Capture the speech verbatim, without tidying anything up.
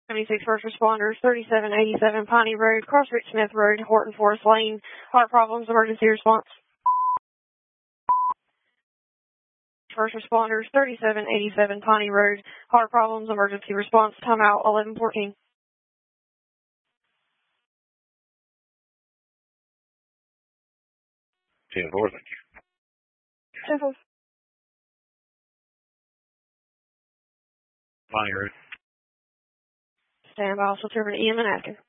seventy-six first responders, thirty-seven eighty-seven Piney Road, Crossroads Smith Road, Horton Forest Lane, heart problems, emergency response. First responders, thirty-seven eighty-seven Piney Road, heart problems, emergency response, timeout eleven fourteen. ten four, thank you. ten four. Piney Road. Stand by, also turn to E M and Atkin.